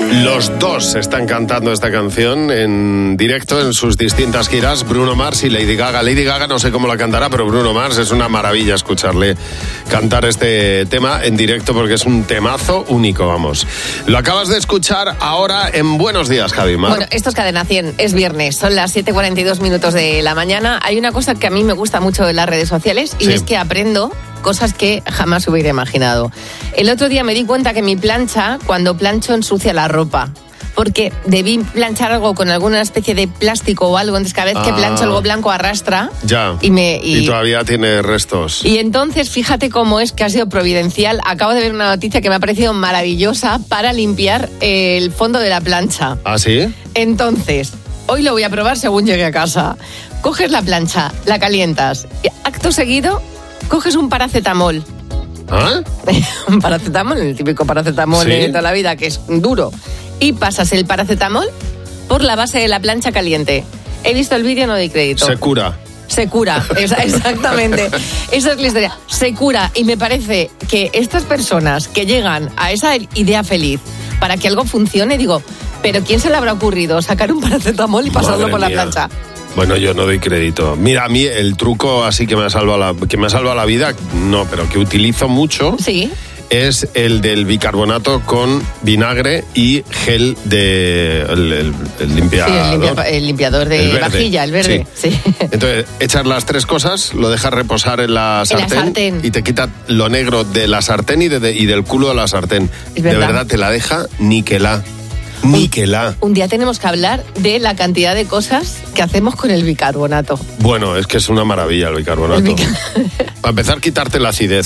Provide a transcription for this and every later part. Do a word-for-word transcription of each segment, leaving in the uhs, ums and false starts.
Los dos están cantando esta canción en directo en sus distintas giras, Bruno Mars y Lady Gaga. Lady Gaga no sé cómo la cantará, pero Bruno Mars es una maravilla escucharle cantar este tema en directo porque es un temazo único, vamos. Lo acabas de escuchar ahora en Buenos Días, Javi Mar. Bueno, esto es Cadena cien, es viernes, son las siete cuarenta y dos minutos de la mañana. Hay una cosa que a mí me gusta mucho en las redes sociales y sí. es que aprendo cosas que jamás hubiera imaginado. El otro día me di cuenta que mi plancha, cuando plancho, ensucia la ropa. Porque debí planchar algo con alguna especie de plástico o algo, entonces cada vez ah, que plancho algo blanco arrastra. Ya, y, me, y, y todavía tiene restos. Y entonces, fíjate cómo es que ha sido providencial. Acabo de ver una noticia que me ha parecido maravillosa para limpiar el fondo de la plancha. ¿Ah, sí? Entonces, hoy lo voy a probar según llegue a casa. Coges la plancha, la calientas, y acto seguido coges un paracetamol. ¿Ah? Un paracetamol, el típico paracetamol ¿Sí? de toda la vida, que es duro. Y pasas el paracetamol por la base de la plancha caliente. He visto el vídeo, no doy crédito. Se cura. Se cura, exactamente. Esa es la historia. Se cura. Y me parece que estas personas que llegan a esa idea feliz para que algo funcione, digo, ¿pero quién se le habrá ocurrido sacar un paracetamol y pasarlo Madre por la mía. plancha? Bueno, yo no doy crédito. Mira, a mí el truco así que me ha salvado la, que me ha salvado la vida, no, pero que utilizo mucho, sí. es el del bicarbonato con vinagre y gel de el, el, el limpiador. Sí, el, limpia, el limpiador de el vajilla, el verde. Sí. Sí. Entonces, echas las tres cosas, lo dejas reposar en la sartén, en la sartén. y te quita lo negro de la sartén y, de, de, y del culo de la sartén. ¿Es verdad? verdad? De verdad, te la deja niquelá. Níquela. Un, un día tenemos que hablar de la cantidad de cosas que hacemos con el bicarbonato. Bueno, es que es una maravilla el bicarbonato. El bica... Para empezar, quitarte la acidez.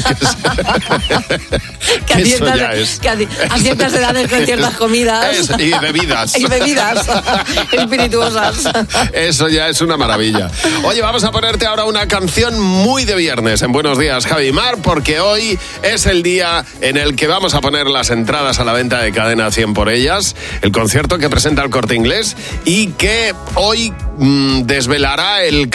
que a ciertas, ya es. Que a, a ciertas edades con ciertas comidas. Es, y bebidas. y bebidas espirituosas. Eso ya es una maravilla. Oye, vamos a ponerte ahora una canción muy de viernes en Buenos Días, Javi Mar, porque hoy es el día en el que vamos a poner las entradas a la venta de Cadena cien por ellas. El concierto que presenta el Corte Inglés y que hoy mmm, desvelará el